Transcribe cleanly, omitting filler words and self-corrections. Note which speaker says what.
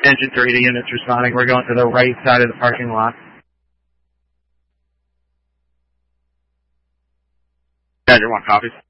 Speaker 1: Engine 3 to units responding. We're going to the right side of the parking lot.
Speaker 2: Badger 1 copies.